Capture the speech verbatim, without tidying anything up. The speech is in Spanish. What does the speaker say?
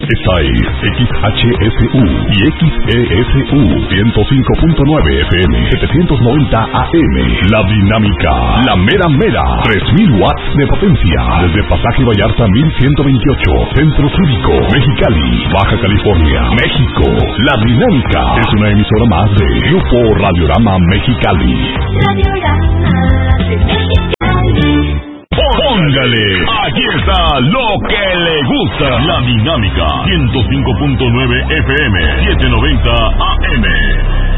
Esta es X H S U y X E S U ciento cinco punto nueve F M, setecientos noventa A M. La Dinámica, la mera mera, tres mil watts de potencia. Desde Pasaje Vallarta mil ciento veintiocho, Centro Cívico, Mexicali, Baja California, México. La Dinámica es una emisora más de Grupo Radiorama Mexicali. Radiorama de Mexicali. Póngale, aquí está lo que le gusta. La Dinámica, ciento cinco punto nueve F M, setecientos noventa A M.